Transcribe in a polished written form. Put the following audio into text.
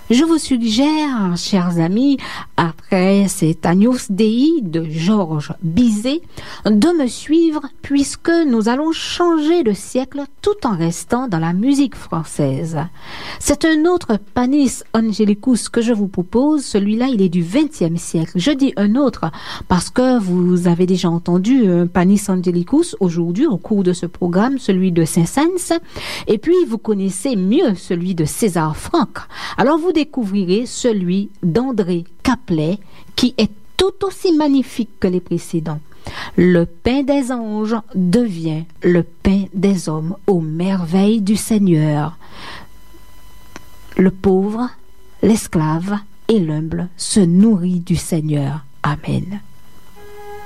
Je vous suggère, chers amis, après cet Agnus Dei de Georges Bizet, de me suivre puisque nous allons changer de siècle tout en restant dans la musique française. C'est un autre Panis Angelicus que je vous propose. Celui-là, il est du XXe siècle. Je dis un autre parce que vous avez déjà entendu un Panis Angelicus aujourd'hui au cours de ce programme, celui de Saint-Saëns, et puis vous connaissez mieux celui de César Franck. Alors vous découvrirez celui d'André Caplet qui est tout aussi magnifique que les précédents. Le pain des anges devient le pain des hommes aux merveilles du Seigneur. Le pauvre, l'esclave et l'humble se nourrit du Seigneur. Amen.